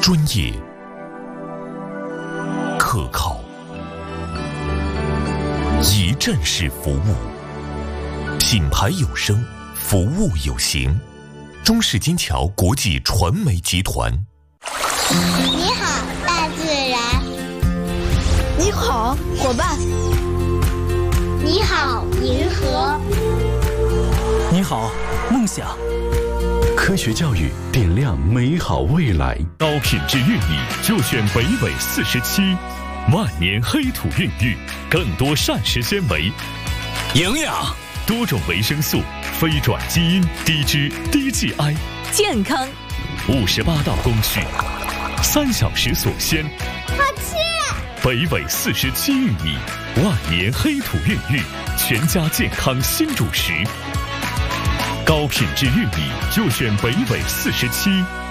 专业、可靠、一站式服务，品牌有声，服务有形。中式金桥国际传媒集团。 你好，大自然。 你好，伙伴。 你好，银河。 你好，梦想。 科学教育点亮美好未来。 高品质玉米就选北纬47，万年黑土孕育，更多膳食纤维、 营养、 多种维生素、非转基因、低脂、低 GI， 健康。 58道工序，3小时锁鲜。 好吃！ 北纬47玉米，万年黑土孕育，全家健康新主食。高品质玉米就选北纬47。